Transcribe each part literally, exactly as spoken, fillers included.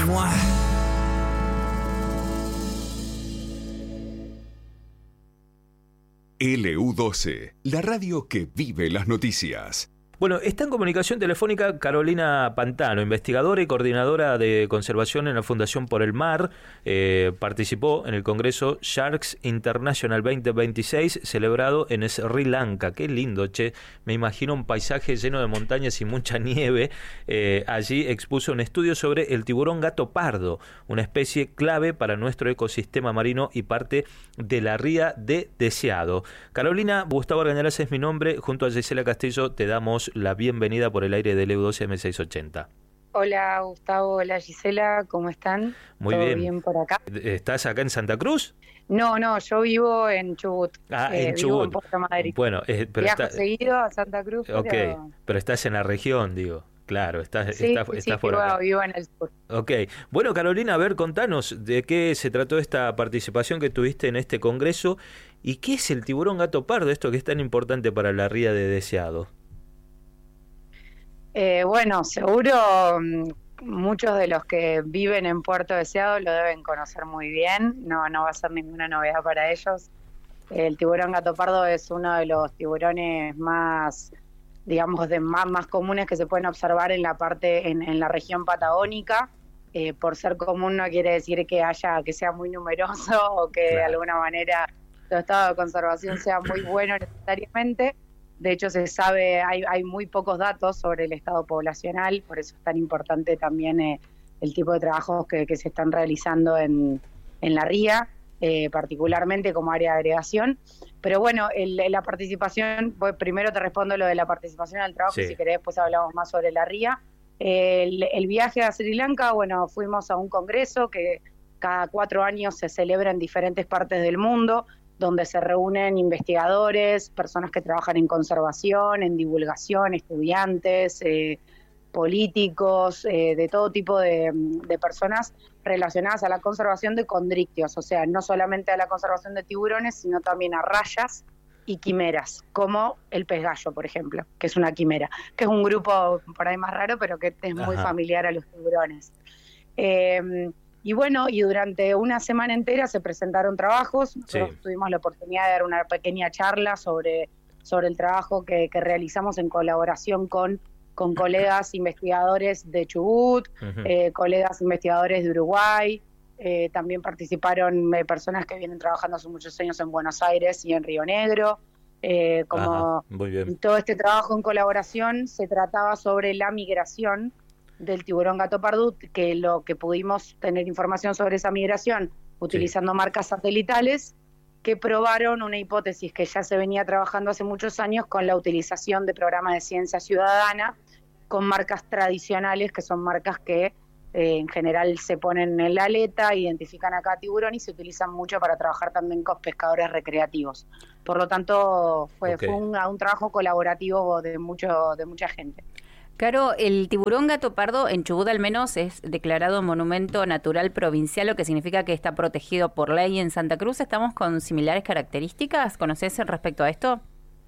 Mua. L U doce, la radio que vive las noticias. Bueno, está en comunicación telefónica Carolina Pantano, investigadora y coordinadora de conservación en la Fundación por el Mar. Eh, participó en el Congreso Sharks International veinte veintiséis, celebrado en Sri Lanka. Qué lindo, che. Me imagino un paisaje lleno de montañas y mucha nieve. Eh, allí expuso un estudio sobre el tiburón gato pardo, una especie clave para nuestro ecosistema marino y parte de la ría de Deseado. Carolina, Gustavo Argañarás es mi nombre. Junto a Gisela Castillo te damos la bienvenida por el aire de L U doce M seiscientos ochenta. Hola Gustavo, hola Gisela, ¿cómo están? Muy ¿Todo bien. bien por acá? ¿Estás acá en Santa Cruz? No, no, yo vivo en Chubut. Ah, eh, en vivo Chubut. en Puerto Madryn. Bueno, eh, pero Viajo está... seguido a Santa Cruz, pero... Ok, pero estás en la región, digo. Claro, estás, Sí, estás, sí, estás sí, por vivo, acá. vivo en el sur. Ok, bueno Carolina, a ver, contanos de qué se trató esta participación que tuviste en este congreso y qué es el tiburón gato pardo, esto que es tan importante para la ría de Deseado. Eh, bueno, seguro mm, muchos de los que viven en Puerto Deseado lo deben conocer muy bien, no, no va a ser ninguna novedad para ellos. El tiburón gato pardo es uno de los tiburones más, digamos, de más, más comunes que se pueden observar en la parte, en, en la región patagónica. Eh, por ser común no quiere decir que haya, que sea muy numeroso o que claro, de alguna manera su estado de conservación sea muy bueno necesariamente. De hecho, se sabe, hay, hay muy pocos datos sobre el estado poblacional, por eso es tan importante también eh, el tipo de trabajos que, que se están realizando en, en la ría, eh, particularmente como área de agregación. Pero bueno, el, la participación, pues primero te respondo lo de la participación al trabajo, sí. Y si querés después hablamos más sobre la ría. El, el viaje a Sri Lanka, bueno, fuimos a un congreso que cada cuatro años se celebra en diferentes partes del mundo, donde se reúnen investigadores, personas que trabajan en conservación, en divulgación, estudiantes, eh, políticos, eh, de todo tipo de, de personas relacionadas a la conservación de condrictios, o sea, no solamente a la conservación de tiburones, sino también a rayas y quimeras, como el pez gallo, por ejemplo, que es una quimera, que es un grupo por ahí más raro, pero que es muy Ajá. familiar a los tiburones. Eh, Y bueno, y durante una semana entera se presentaron trabajos. Nosotros sí. tuvimos la oportunidad de dar una pequeña charla sobre, sobre el trabajo que, que realizamos en colaboración con, con colegas investigadores de Chubut, uh-huh. eh, colegas investigadores de Uruguay. Eh, también participaron eh, personas que vienen trabajando hace muchos años en Buenos Aires y en Río Negro. Eh, como Muy bien. todo este trabajo en colaboración se trataba sobre la migración del tiburón gato pardo, que lo que pudimos tener información sobre esa migración utilizando sí. marcas satelitales que probaron una hipótesis que ya se venía trabajando hace muchos años con la utilización de programas de ciencia ciudadana con marcas tradicionales, que son marcas que eh, en general se ponen en la aleta, identifican a cada tiburón y se utilizan mucho para trabajar también con pescadores recreativos. Por lo tanto, fue, okay. fue un, un trabajo colaborativo de, mucho, de mucha gente. Claro, el tiburón gato pardo en Chubut al menos es declarado monumento natural provincial, lo que significa que está protegido por ley. En Santa Cruz estamos con similares características. ¿Conoces respecto a esto?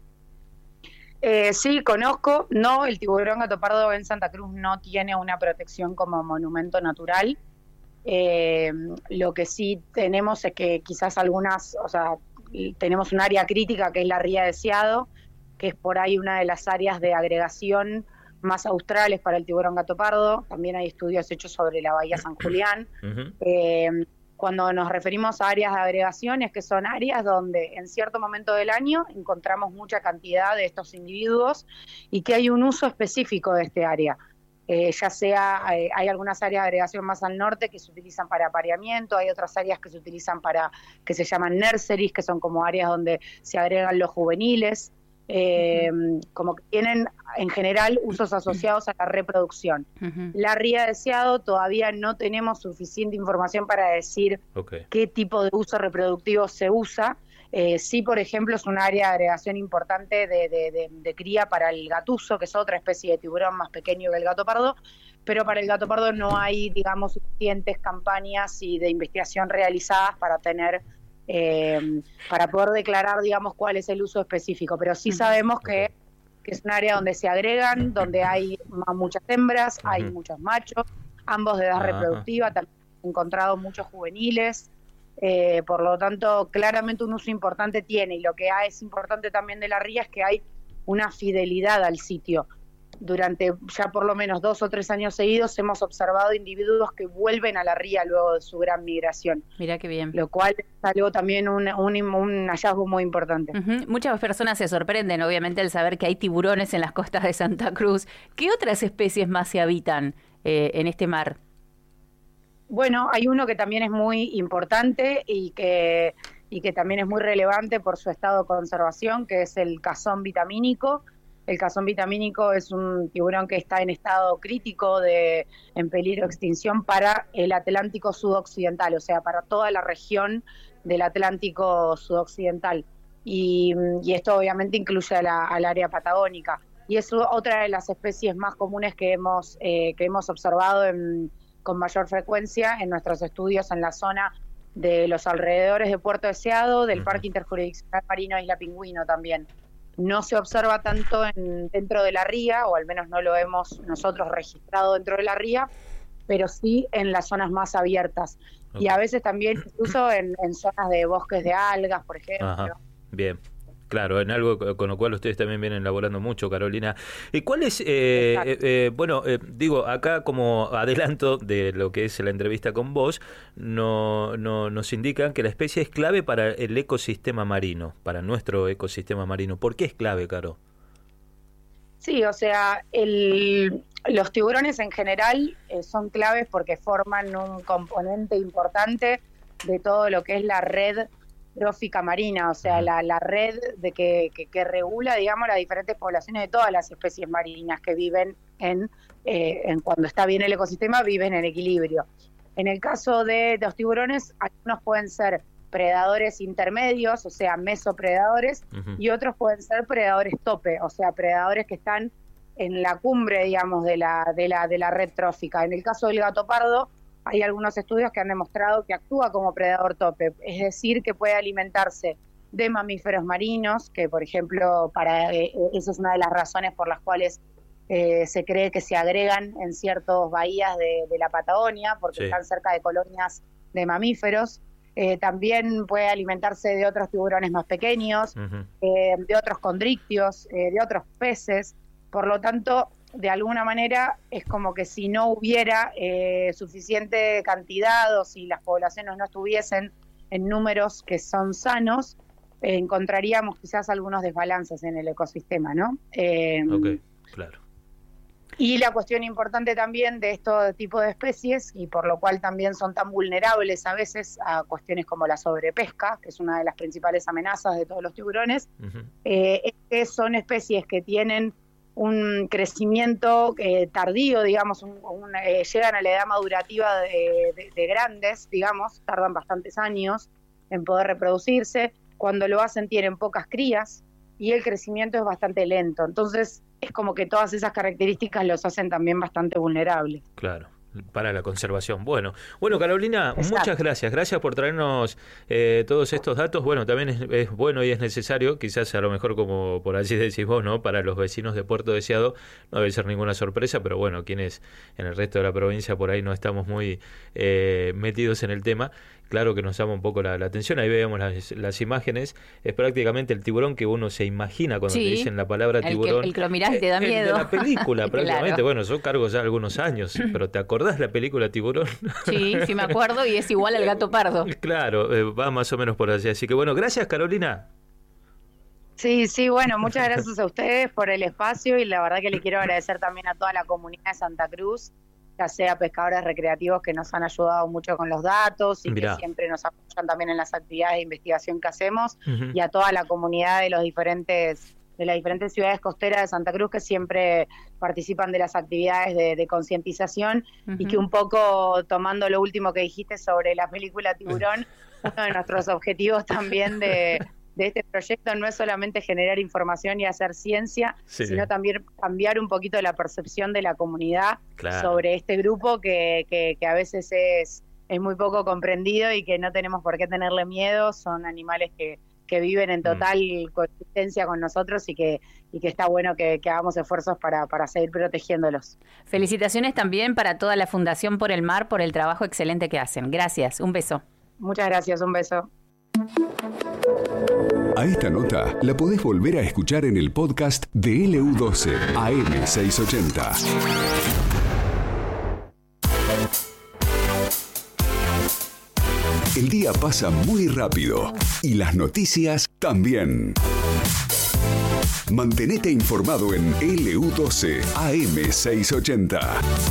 Eh, sí, conozco. No, el tiburón gato pardo en Santa Cruz no tiene una protección como monumento natural. Eh, lo que sí tenemos es que quizás algunas, o sea, tenemos un área crítica que es la ría Deseado, que es por ahí una de las áreas de agregación más australes para el tiburón gato pardo. También hay estudios hechos sobre la bahía San Julián. Uh-huh. Eh, cuando nos referimos a áreas de agregación, es que son áreas donde en cierto momento del año encontramos mucha cantidad de estos individuos y que hay un uso específico de este área. Eh, ya sea, eh, hay algunas áreas de agregación más al norte que se utilizan para apareamiento, hay otras áreas que se utilizan para, que se llaman nurseries, que son como áreas donde se agregan los juveniles. Eh, uh-huh. Como que tienen en general usos asociados a la reproducción. Uh-huh. La ría Deseado todavía no tenemos suficiente información para decir okay. qué tipo de uso reproductivo se usa. Eh, sí, por ejemplo, es un área de agregación importante de, de, de, de cría para el gatuso, que es otra especie de tiburón más pequeño que el gato pardo, pero para el gato pardo no hay, digamos, suficientes campañas y de investigación realizadas para tener Eh, para poder declarar, digamos, cuál es el uso específico, pero sí sabemos que, que es un área donde se agregan, donde hay muchas hembras, uh-huh. hay muchos machos, ambos de edad Ajá. reproductiva, también he encontrado muchos juveniles, eh, por lo tanto, claramente un uso importante tiene, y lo que hay, es importante también de la ría es que hay una fidelidad al sitio. Durante ya por lo menos dos o tres años seguidos hemos observado individuos que vuelven a la ría luego de su gran migración. Mirá qué bien. Lo cual es algo también un, un, un hallazgo muy importante. Uh-huh. Muchas personas se sorprenden, obviamente, al saber que hay tiburones en las costas de Santa Cruz. ¿Qué otras especies más se habitan eh, en este mar? Bueno, hay uno que también es muy importante y que, y que también es muy relevante por su estado de conservación, que es el cazón vitamínico. El cazón vitamínico es un tiburón que está en estado crítico, de en peligro de extinción para el Atlántico sudoccidental, o sea, para toda la región del Atlántico sudoccidental. Y, y esto obviamente incluye a la, al área patagónica. Y es otra de las especies más comunes que hemos, eh, que hemos observado en, con mayor frecuencia en nuestros estudios en la zona de los alrededores de Puerto Deseado, del Parque Interjurisdiccional Marino Isla Pingüino también. No se observa tanto en, dentro de la ría, o al menos no lo hemos nosotros registrado dentro de la ría, pero sí en las zonas más abiertas. Okay. Y a veces también incluso en, en zonas de bosques de algas, por ejemplo. Ajá. Bien. Claro, en algo con lo cual ustedes también vienen elaborando mucho, Carolina. ¿Y cuál es, eh, eh, eh, bueno, eh, digo, acá como adelanto de lo que es la entrevista con vos, no, no, nos indican que la especie es clave para el ecosistema marino, para nuestro ecosistema marino. ¿Por qué es clave, Caro? Sí, o sea, el, los tiburones en general eh, son claves porque forman un componente importante de todo lo que es la red trófica marina, o sea, la, la red de que, que, que regula, digamos, las diferentes poblaciones de todas las especies marinas que viven en, eh, en cuando está bien el ecosistema, viven en equilibrio. En el caso de, de los tiburones, algunos pueden ser predadores intermedios, o sea, mesopredadores, uh-huh. y otros pueden ser predadores tope, o sea, predadores que están en la cumbre, digamos, de la, de la, de la red trófica. En el caso del gato pardo, hay algunos estudios que han demostrado que actúa como predador tope, es decir, que puede alimentarse de mamíferos marinos, que por ejemplo, para eh, esa es una de las razones por las cuales eh, se cree que se agregan en ciertas bahías de, de la Patagonia, porque sí. están cerca de colonias de mamíferos. Eh, también puede alimentarse de otros tiburones más pequeños, uh-huh. eh, de otros condrictios, eh, de otros peces. Por lo tanto, de alguna manera es como que si no hubiera eh, suficiente cantidad o si las poblaciones no estuviesen en números que son sanos, eh, encontraríamos quizás algunos desbalances en el ecosistema, ¿no? Eh, ok, claro. Y la cuestión importante también de este tipo de especies, y por lo cual también son tan vulnerables a veces a cuestiones como la sobrepesca, que es una de las principales amenazas de todos los tiburones, uh-huh. eh, es que son especies que tienen un crecimiento eh, tardío, digamos, un, un, eh, llegan a la edad madurativa de, de, de grandes, digamos, tardan bastantes años en poder reproducirse. Cuando lo hacen tienen pocas crías y el crecimiento es bastante lento. Entonces es como que todas esas características los hacen también bastante vulnerables. Claro. Para la conservación. Bueno, bueno Carolina, Exacto. muchas gracias. Gracias por traernos eh, todos estos datos. Bueno, también es, es bueno y es necesario, quizás a lo mejor como por allí decís vos, ¿no? Para los vecinos de Puerto Deseado no debe ser ninguna sorpresa, pero bueno, quienes en el resto de la provincia por ahí no estamos muy eh, metidos en el tema, claro que nos llama un poco la, la atención. Ahí veíamos las, las imágenes. Es prácticamente el tiburón que uno se imagina cuando sí, te dicen la palabra tiburón. El que, el que lo mirás y te da eh, miedo. El de la película, prácticamente. Claro. Bueno, yo cargo ya algunos años, pero ¿te acordás la película Tiburón? Sí, sí me acuerdo, y es igual al gato pardo. Claro, eh, va más o menos por allí. Así que bueno, gracias Carolina. Sí, sí, bueno, muchas gracias a ustedes por el espacio, y la verdad que le quiero agradecer también a toda la comunidad de Santa Cruz, ya sea pescadores recreativos que nos han ayudado mucho con los datos y Mirá. que siempre nos apoyan también en las actividades de investigación que hacemos, uh-huh. y a toda la comunidad de los diferentes de las diferentes ciudades costeras de Santa Cruz que siempre participan de las actividades de, de concientización, uh-huh. y que un poco tomando lo último que dijiste sobre la película Tiburón, uno de nuestros objetivos también de, de este proyecto no es solamente generar información y hacer ciencia, sí. sino también cambiar un poquito la percepción de la comunidad claro. sobre este grupo que, que, que a veces es, es muy poco comprendido y que no tenemos por qué tenerle miedo. Son animales que que viven en total coexistencia con nosotros y que, y que está bueno que, que hagamos esfuerzos para, para seguir protegiéndolos. Felicitaciones también para toda la Fundación Por el Mar por el trabajo excelente que hacen. Gracias, un beso. Muchas gracias, un beso. A esta nota la podés volver a escuchar en el podcast de L U doce A M seiscientos ochenta. El día pasa muy rápido y las noticias también. Mantenete informado en L U doce A M seiscientos ochenta.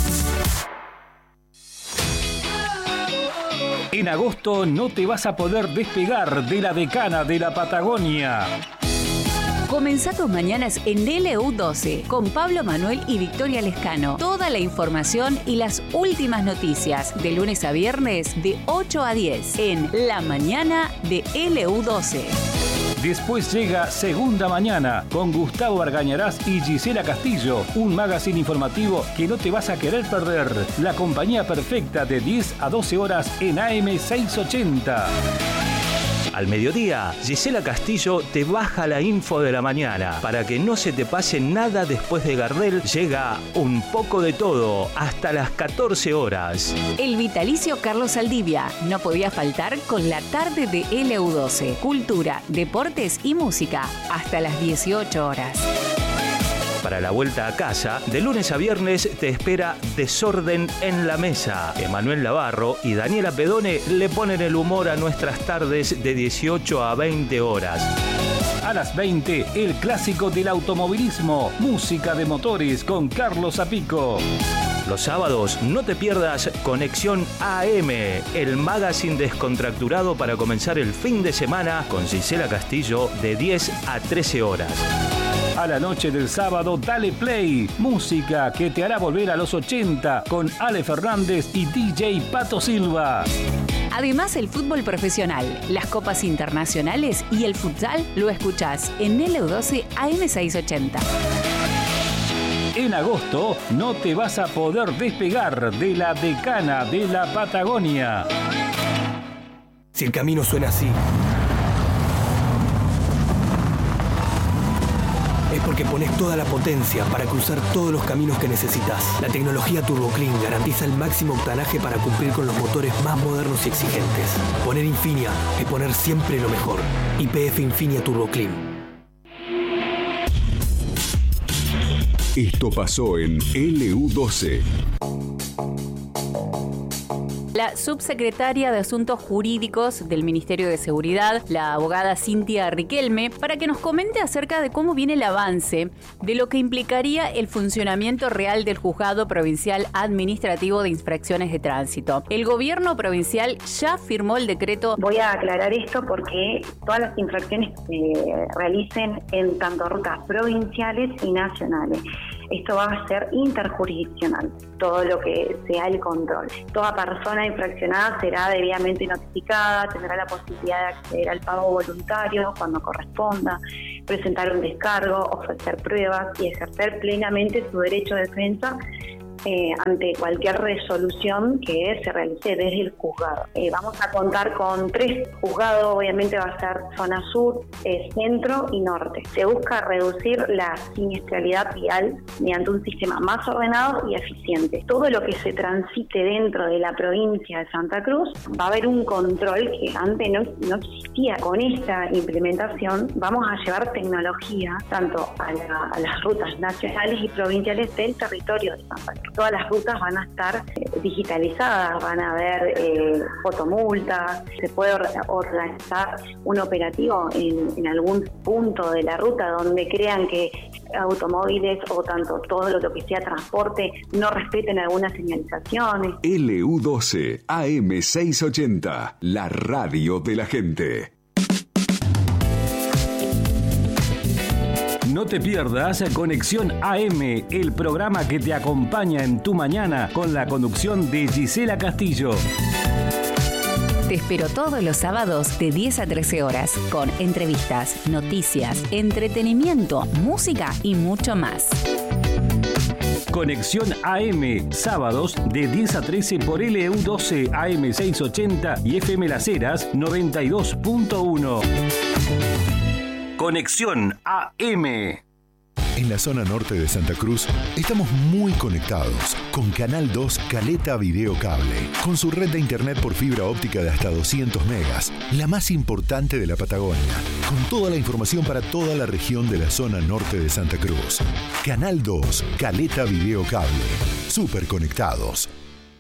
En agosto no te vas a poder despegar de la decana de la Patagonia. Comenzá tus mañanas en L U doce con Pablo Manuel y Victoria Lescano. Toda la información y las últimas noticias de lunes a viernes de ocho a diez en La Mañana de L U doce. Después llega Segunda Mañana con Gustavo Argañarás y Gisela Castillo, un magazine informativo que no te vas a querer perder. La compañía perfecta de diez a doce horas en A M seiscientos ochenta. Al mediodía, Gisela Castillo te baja la info de la mañana. Para que no se te pase nada después de Gardel, llega Un poco de todo hasta las catorce horas. El vitalicio Carlos Saldivia no podía faltar con la tarde de L U doce. Cultura, deportes y música hasta las dieciocho horas. Para la vuelta a casa, de lunes a viernes te espera Desorden en la Mesa. Emanuel Navarro y Daniela Pedone le ponen el humor a nuestras tardes de dieciocho a veinte horas. A las veinte, el clásico del automovilismo, música de motores con Carlos Zapico. Los sábados no te pierdas Conexión A M, el magazine descontracturado para comenzar el fin de semana con Gisela Castillo de diez a trece horas. A la noche del sábado, dale play. Música que te hará volver a los ochenta con Ale Fernández y D J Pato Silva. Además, el fútbol profesional, las copas internacionales y el futsal lo escuchás en L U doce A M seiscientos ochenta. En agosto no te vas a poder despegar de la decana de la Patagonia. Si el camino suena así, es porque pones toda la potencia para cruzar todos los caminos que necesitas. La tecnología Turbo Clean garantiza el máximo octanaje para cumplir con los motores más modernos y exigentes. Poner Infinia es poner siempre lo mejor. Y P F Infinia Turbo Clean. Esto pasó en L U doce. La subsecretaria de Asuntos Jurídicos del Ministerio de Seguridad, la abogada Cintia Riquelme, para que nos comente acerca de cómo viene el avance de lo que implicaría el funcionamiento real del Juzgado Provincial Administrativo de Infracciones de Tránsito. El gobierno provincial ya firmó el decreto. Voy a aclarar esto porque todas las infracciones que se realicen en tanto rutas provinciales y nacionales. Esto va a ser interjurisdiccional, todo lo que sea el control. Toda persona infraccionada será debidamente notificada, tendrá la posibilidad de acceder al pago voluntario cuando corresponda, presentar un descargo, ofrecer pruebas y ejercer plenamente su derecho de defensa Eh, ante cualquier resolución que se realice desde el juzgado. Eh, vamos a contar con tres juzgados, obviamente va a ser zona sur, eh, centro y norte. Se busca reducir la siniestralidad vial mediante un sistema más ordenado y eficiente. Todo lo que se transite dentro de la provincia de Santa Cruz va a haber un control que antes no, no existía. Con esta implementación vamos a llevar tecnología tanto a, la, a las rutas nacionales y provinciales del territorio de Santa Cruz. Todas las rutas van a estar eh, digitalizadas, van a haber eh, fotomultas, se puede or- organizar un operativo en, en algún punto de la ruta donde crean que automóviles o tanto todo lo que sea transporte no respeten algunas señalizaciones. L U doce A M seiscientos ochenta, la radio de la gente. No te pierdas Conexión A M, el programa que te acompaña en tu mañana con la conducción de Gisela Castillo. Te espero todos los sábados de diez a trece horas con entrevistas, noticias, entretenimiento, música y mucho más. Conexión A M, sábados de diez a trece por L U doce A M seiscientos ochenta y F M Las Heras noventa y dos punto uno. Conexión A M. En la zona norte de Santa Cruz estamos muy conectados con Canal dos Caleta Video Cable, con su red de internet por fibra óptica de hasta doscientos megas, la más importante de la Patagonia, con toda la información para toda la región de la zona norte de Santa Cruz. Canal dos Caleta Video Cable, súper conectados.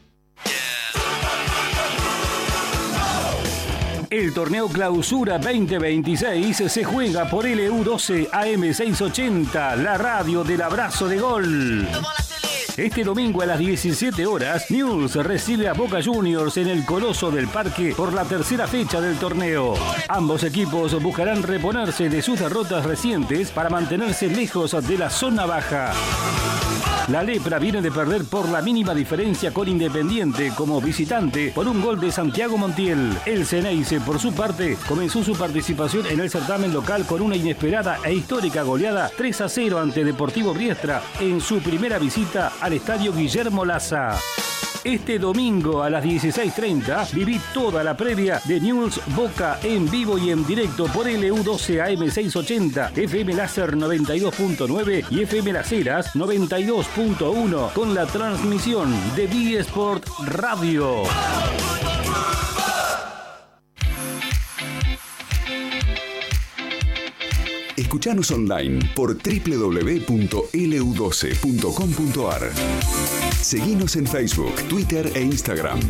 El torneo Clausura veinte veintiséis se juega por L U doce A M seiscientos ochenta, la radio del abrazo de gol. Este domingo a las diecisiete horas, Newell's recibe a Boca Juniors en el Coloso del Parque por la tercera fecha del torneo. Ambos equipos buscarán reponerse de sus derrotas recientes para mantenerse lejos de la zona baja. La Lepra viene de perder por la mínima diferencia con Independiente como visitante por un gol de Santiago Montiel. El Ceneice, por su parte, comenzó su participación en el certamen local con una inesperada e histórica goleada tres a cero ante Deportivo Briestra en su primera visita al estadio Guillermo Laza. Este domingo a las dieciséis treinta viví toda la previa de Newell's Boca en vivo y en directo por L U doce A M seiscientos ochenta, F M Láser noventa y dos punto nueve y F M Las Heras noventa y dos punto uno con la transmisión de B Sport Radio. Escuchanos online por doble u doble u doble u punto L U doce punto com punto A R. Seguinos en Facebook, Twitter e Instagram.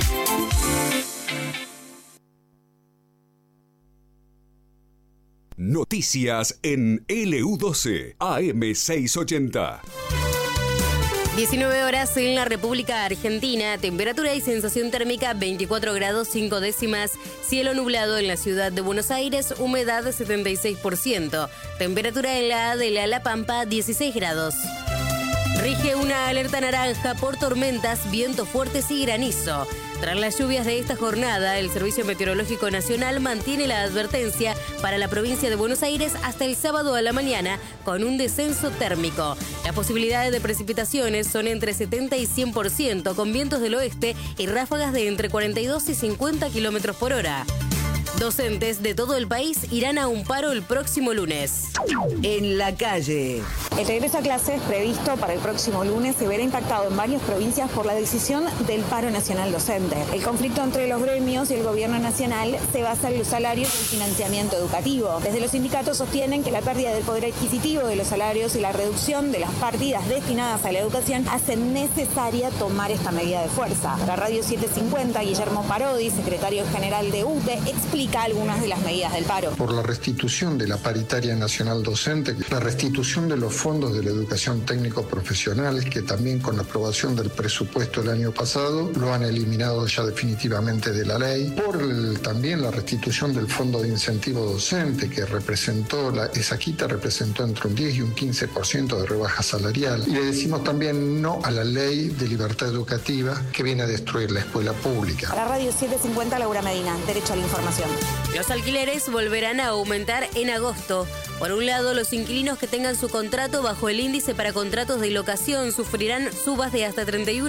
Noticias en L U doce A M seiscientos ochenta. diecinueve horas en la República Argentina, temperatura y sensación térmica veinticuatro grados cinco décimas, cielo nublado en la ciudad de Buenos Aires, humedad setenta y seis por ciento, temperatura en la Adela, La Pampa dieciséis grados. Rige una alerta naranja por tormentas, vientos fuertes y granizo. Tras las lluvias de esta jornada, el Servicio Meteorológico Nacional mantiene la advertencia para la provincia de Buenos Aires hasta el sábado a la mañana, con un descenso térmico. Las posibilidades de precipitaciones son entre setenta y cien por ciento, con vientos del oeste y ráfagas de entre cuarenta y dos y cincuenta kilómetros por hora. Docentes de todo el país irán a un paro el próximo lunes. En la calle. El regreso a clases previsto para el próximo lunes se verá impactado en varias provincias por la decisión del paro nacional docente. El conflicto entre los gremios y el gobierno nacional se basa en los salarios y el financiamiento educativo. Desde los sindicatos sostienen que la pérdida del poder adquisitivo de los salarios y la reducción de las partidas destinadas a la educación hacen necesaria tomar esta medida de fuerza. Para Radio setecientos cincuenta, Guillermo Parodi, secretario general de U T E, explica algunas de las medidas del paro. Por la restitución de la paritaria nacional docente, la restitución de los fondos de la educación técnico-profesional, que también con la aprobación del presupuesto el año pasado lo han eliminado ya definitivamente de la ley. Por el, también la restitución del fondo de incentivo docente, que representó, la, esa quita representó entre un diez y un quince por ciento de rebaja salarial. Y le decimos también no a la ley de libertad educativa, que viene a destruir la escuela pública. Para Radio setecientos cincuenta, Laura Medina, derecho a la información. Los alquileres volverán a aumentar en agosto. Por un lado, los inquilinos que tengan su contrato bajo el índice para contratos de locación sufrirán subas de hasta treinta y uno